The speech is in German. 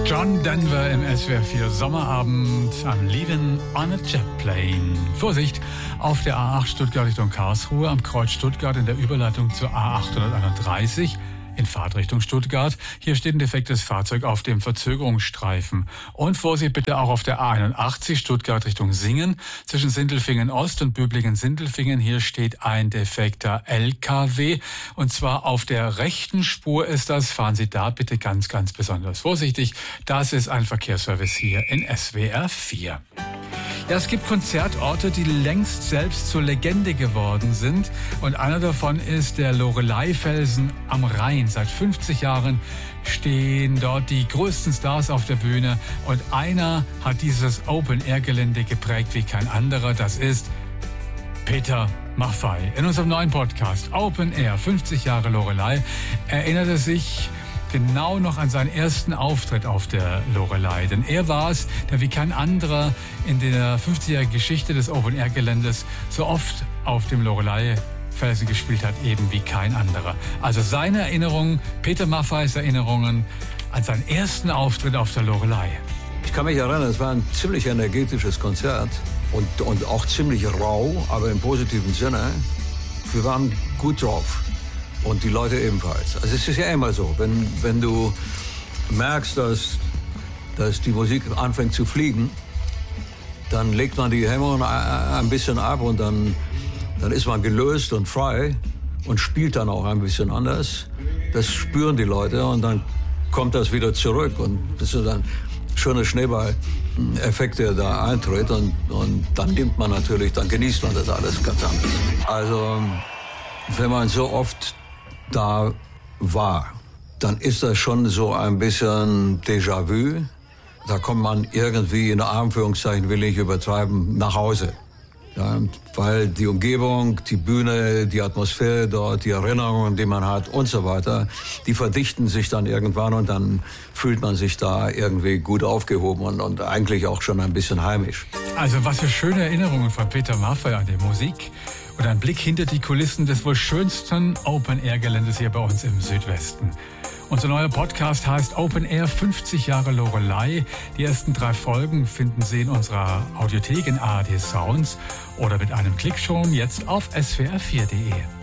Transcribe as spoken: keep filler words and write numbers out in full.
John Denver im S W R vier Sommerabend am Leaving on a Jet Plane. Vorsicht, auf der A acht Stuttgart Richtung Karlsruhe, am Kreuz Stuttgart in der Überleitung zur A achthunderteinunddreißig in Fahrtrichtung Stuttgart. Hier steht ein defektes Fahrzeug auf dem Verzögerungsstreifen. Und Vorsicht bitte auch auf der A einundachtzig Stuttgart Richtung Singen zwischen Sindelfingen Ost und Böblingen-Sindelfingen. Hier steht ein defekter L K W und zwar auf der rechten Spur ist das. Fahren Sie da bitte ganz, ganz besonders vorsichtig. Das ist ein Verkehrsservice hier in S W R vier. Ja, es gibt Konzertorte, die längst selbst zur Legende geworden sind. Und einer davon ist der Loreley-Felsen am Rhein. Seit fünfzig Jahren stehen dort die größten Stars auf der Bühne. Und einer hat dieses Open-Air-Gelände geprägt wie kein anderer. Das ist Peter Maffay. In unserem neuen Podcast Open Air, fünfzig Jahre Loreley, erinnert er sich genau noch an seinen ersten Auftritt auf der Loreley. Denn er war es, der wie kein anderer in der fünfzigjährigen Geschichte des Open-Air-Geländes so oft auf dem Loreley-Felsen gespielt hat, eben wie kein anderer. Also seine Erinnerungen, Peter Maffays Erinnerungen an seinen ersten Auftritt auf der Loreley. Ich kann mich erinnern, es war ein ziemlich energetisches Konzert und, und auch ziemlich rau, aber im positiven Sinne. Wir waren gut drauf. Und die Leute ebenfalls. Also es ist ja immer so, wenn, wenn du merkst, dass, dass die Musik anfängt zu fliegen, dann legt man die Hemmungen ein bisschen ab und dann, dann ist man gelöst und frei und spielt dann auch ein bisschen anders. Das spüren die Leute und dann kommt das wieder zurück und das ist ein schöner Schneeball-Effekt, der da eintritt und, und dann nimmt man natürlich, dann genießt man das alles ganz anders. Also wenn man so oft da war, dann ist das schon so ein bisschen Déjà-vu. Da kommt man irgendwie, in Anführungszeichen will ich übertreiben, nach Hause. Ja, weil die Umgebung, die Bühne, die Atmosphäre dort, die Erinnerungen, die man hat und so weiter, die verdichten sich dann irgendwann und dann fühlt man sich da irgendwie gut aufgehoben und, und eigentlich auch schon ein bisschen heimisch. Also was für schöne Erinnerungen von Peter Maffay an die Musik. Und ein Blick hinter die Kulissen des wohl schönsten Open-Air-Geländes hier bei uns im Südwesten. Unser neuer Podcast heißt Open Air fünfzig Jahre Loreley. Die ersten drei Folgen finden Sie in unserer Audiothek in A R D Sounds oder mit einem Klick schon jetzt auf S W R vier punkt de.